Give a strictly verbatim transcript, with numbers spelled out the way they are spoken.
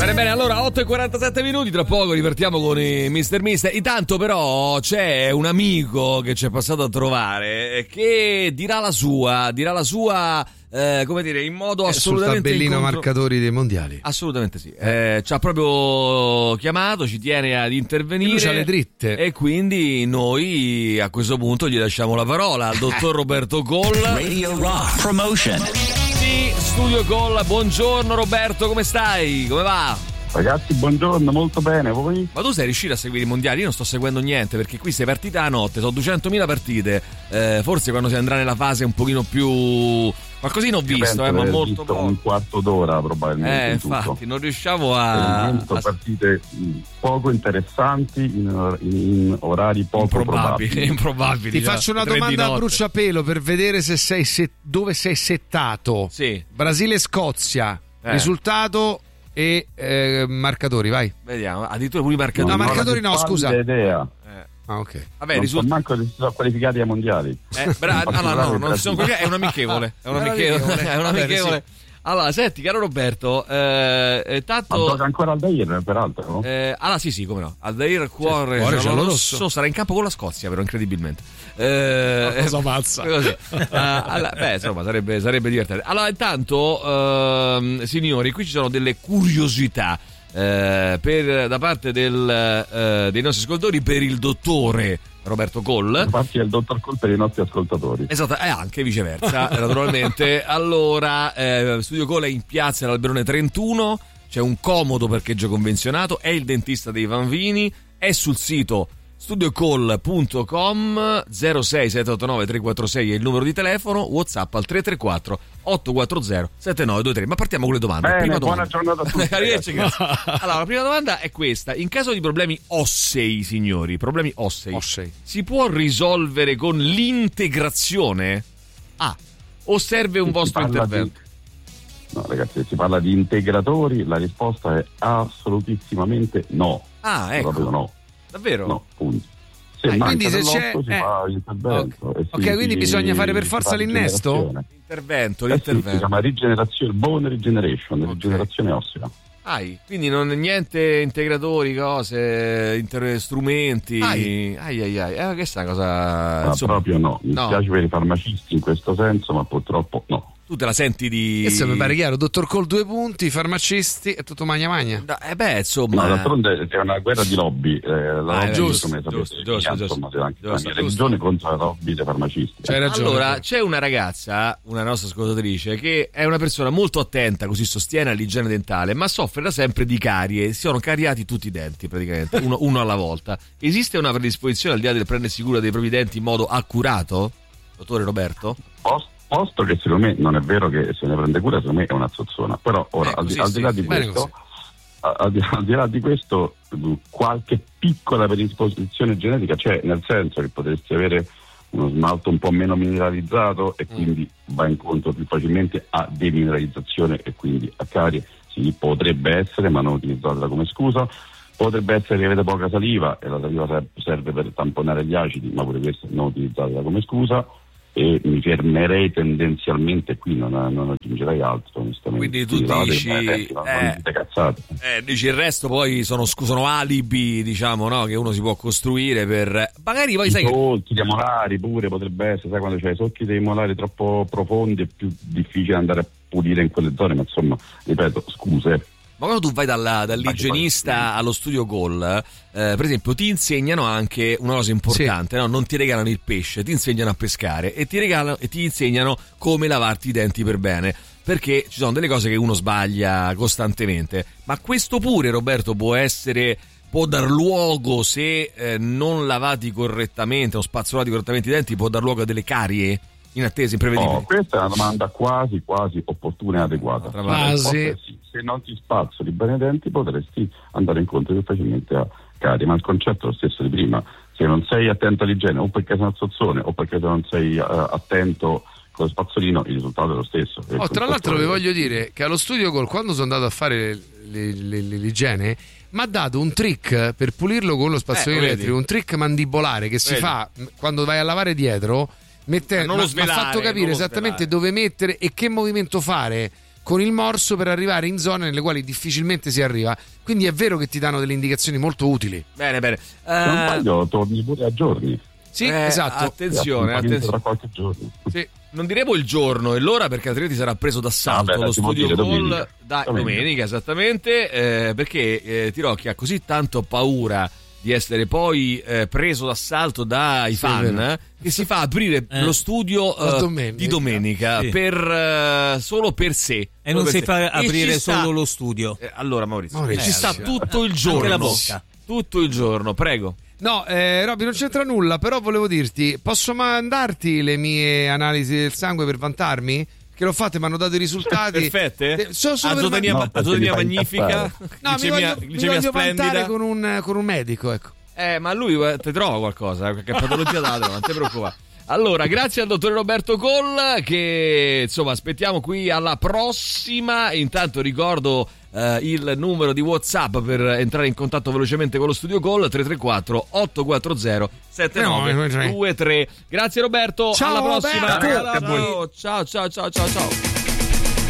Bene, bene, allora otto e quarantasette minuti, tra poco ripartiamo con i mister Mister. Intanto però c'è un amico che ci è passato a trovare che dirà la sua, dirà la sua, eh, come dire, in modo assolutamente sul tabellino incontro... marcatori dei mondiali. Assolutamente sì, eh, ci ha proprio chiamato, ci tiene ad intervenire. Lui c'ha le dritte. E quindi noi a questo punto gli lasciamo la parola al dottor Roberto Coll. Radio Rock Promotion. Studio Coll, buongiorno Roberto, come stai? Come va? Ragazzi, buongiorno, molto bene, voi? Ma tu sei riuscito a seguire i mondiali? Io non sto seguendo niente perché qui sei partita a notte, sono duecentomila partite, eh, forse quando si andrà nella fase un pochino più... qualcosina ho visto, eh, ma molto poco. Un quarto d'ora probabilmente. Eh, in tutto. infatti, non riusciamo a... a... partite poco interessanti in, in orari poco improbabili. probabili. improbabili Ti già. faccio una Tre di domanda a notte. bruciapelo per vedere se sei se... dove sei settato. Sì. Brasile-Scozia, Eh. risultato e eh, marcatori, vai. Vediamo, addirittura pure i marcatori. No, Non ho marcatori la no, più scusa. pallida idea. Eh. Ah, ok. Vabbè, non risulta... so manco se si sono qualificati ai mondiali. Eh, bra- no, no, no, non sono quelli, è un amichevole, è un amichevole, è un amichevole. Allora, senti, caro Roberto, eh, eh, tanto... Ma gioca ancora al Dair, peraltro, no? Eh, allora sì sì come no, Aldair cuore, cuore giallorosso, giallorosso. sarà in campo con la Scozia però incredibilmente eh, Cosa pazza. così. Uh, allora, beh insomma sarebbe, sarebbe divertente. Allora intanto ehm, signori, qui ci sono delle curiosità eh, per, da parte del, eh, dei nostri ascoltatori per il dottore Roberto Coll. Infatti è il dottor Coll per i nostri ascoltatori. Esatto, e anche viceversa, naturalmente. Allora, eh, Studio Coll è in piazza dell'Alberone trentuno, c'è un comodo parcheggio convenzionato, è il dentista dei Vanvini, è sul sito studio coll punto com. Zero sei sette otto nove tre quattro sei è il numero di telefono, WhatsApp al tre tre quattro otto quattro zero sette nove due tre. Ma partiamo con le domande. Bene, prima buona domanda. giornata a tutti. Arrivederci, grazie. Allora, la prima domanda è questa: in caso di problemi ossei, signori, problemi ossei, Ossei. si può risolvere con l'integrazione? Ah, o serve un Si vostro parla intervento? di- No, ragazzi, se si parla di integratori, la risposta è assolutissimamente no. Ah, ecco. Proprio no. Davvero? No, punto. Se Ah, manca quindi se dell'otto c'è- si eh, fa l'intervento. ok. e si- Ok, quindi si- bisogna fare per si forza fa l'innesto? rigenerazione. L'intervento, Eh sì, si l'intervento. chiama rigenerazione, bone regeneration, Ok. rigenerazione ossea. Ai, quindi non niente integratori, cose, inter- strumenti. Ai. ai ai ai. Eh, questa è una cosa. Ma Insomma, proprio no. Mi no. spiace per i farmacisti in questo senso, ma purtroppo no. tu te la senti di. Questo mi pare chiaro, dottor Coll due punti, farmacisti e tutto magna magna. No, eh beh, Ma insomma. d'altronde è una guerra di lobby. Eh, la Ah, lobby, giusto, come sapete, giusto, giusto, insomma, giusto, c'è anche la giusto, mia giusto. religione contro la lobby dei farmacisti. C'hai ragione. Allora, c'è una ragazza, una nostra ascoltatrice, che è una persona molto attenta, così sostiene, all'igiene dentale, ma soffre da sempre di carie. Si sono cariati tutti i denti, praticamente, uno, uno alla volta. Esiste una predisposizione al di là del prendersi cura dei propri denti in modo accurato, dottore Roberto? Post- Posto che secondo me non è vero che se ne prende cura, secondo me è una zozzona. Però ora, Eh, al, di, così, al di là sì, di sì. Bene questo, a- al, di, al di là di questo, qualche piccola predisposizione genetica c'è, nel senso che potresti avere uno smalto un po' meno mineralizzato e quindi va incontro più facilmente a demineralizzazione e quindi a carie. Sì, potrebbe essere, ma non utilizzarla come scusa. Potrebbe essere che avete poca saliva e la saliva serve, serve per tamponare gli acidi, ma pure questo non utilizzatela come scusa. E mi fermerei tendenzialmente qui, non, non aggiungerei altro onestamente. Quindi tu lavate dici, bene i denti, non- eh, non dite cazzate. Eh, dici il resto poi sono, scu- sono alibi, diciamo, no? Che uno si può costruire per. Magari poi I sai che. solchi dei molari pure potrebbe essere, sai, quando c'hai i solchi dei molari troppo profondi è più difficile andare a pulire in quelle zone, ma insomma, ripeto, scuse. Ma quando tu vai dalla- dall'igienista allo studio Coll, eh, per esempio, ti insegnano anche una cosa importante, no? Non ti regalano il pesce, ti insegnano a pescare e ti regalano e ti insegnano come lavarti i denti per bene. Perché ci sono delle cose che uno sbaglia costantemente. Ma questo pure, Roberto, può essere. Può dar luogo, se eh, non lavati correttamente o spazzolati correttamente i denti, può dar luogo a delle carie inattese, imprevedibili. Oh, questa è una domanda quasi quasi opportuna e adeguata. Tra La risposta Quasi. è sì. Se non ti spazzoli bene i denti potresti andare incontro più facilmente a carie, ma il concetto è lo stesso di prima. Se non sei attento all'igiene, o perché sei una zozzone o perché non sei uh, attento con lo spazzolino, il risultato è lo stesso. Oh, tra l'altro vi voglio dire che allo studio Coll, quando sono andato a fare le- le- le- l'igiene, mi ha dato un trick per pulirlo con lo spazzolino Eh, elettrico, un trick mandibolare che si Vedi. fa quando vai a lavare dietro. Mette, Eh, non lo ma- svelare, m'ha fatto non capire lo esattamente svelare. dove mettere e che movimento fare con il morso per arrivare in zone nelle quali difficilmente si arriva. Quindi è vero che ti danno delle indicazioni molto utili. Bene, bene. Se non sbaglio, torni pure a giorni. Sì, Eh, esatto. Attenzione, attenzione. Tra qualche giorno. Sì. Non diremo il giorno e l'ora perché altrimenti sarà preso d'assalto Vabbè, lo lasciamo studio dire Gol domenica. da Domenica. domenica, esattamente, eh, perché eh, Tirocchi ha così tanto paura di essere poi eh, preso d'assalto dai Sì, fan è vero. che si fa aprire Eh. lo studio La eh, domenica. di domenica Sì. per eh, solo per sé. E Solo non per si sé. fa E aprire ci sta- solo lo studio. Eh, allora Maurizio, Maurizio, ci sta sì. tutto il giorno. Anche la bocca. Tutto il giorno, prego. No, eh, Robby, non c'entra nulla, però volevo dirti, posso mandarti le mie analisi del sangue per vantarmi? Che l'ho fatte, mi hanno dato i risultati. Perfette? Eh, so- solo per Azotenia, No, man- perché azotenia mi fa magnifica, incazzare. No, mi glicemia, voglio, mi glicemia voglio vantare splendida. con un, con un medico, ecco. Eh, ma lui eh, ti trova qualcosa, qualche patologia dato, non ti preoccupare. Allora, grazie al dottore Roberto Coll, che insomma aspettiamo qui alla prossima. Intanto ricordo eh, il numero di WhatsApp per entrare in contatto velocemente con lo studio Coll: tre tre quattro otto quattro zero sette nove due tre. Grazie Roberto, Ciao, alla prossima. Roberto. Ciao, ciao, ciao, ciao, ciao, ciao.